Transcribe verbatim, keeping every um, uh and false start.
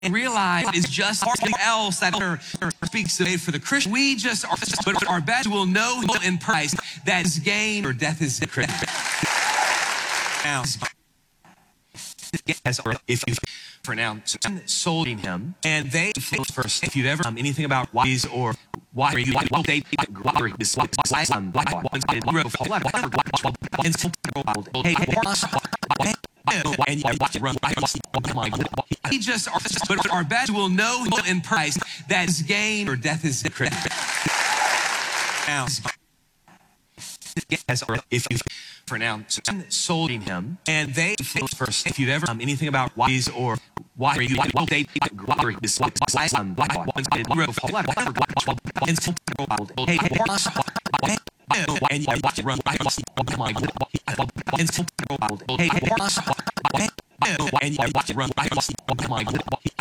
and realize is just something else that speaks today for the Christian. We just are, but our best will know in Christ that is gain or death is Christ. Now, if you for now sold him, and they first, if you've ever um, anything about wise or why are you why they this um and you watch it run. We just are, but our best will know in Christ that is gain or death is Christ. Now, if you for now sold him, and they first, if you've ever um, anything about wise or why are you why they this um and you watch it run. And you watch it run.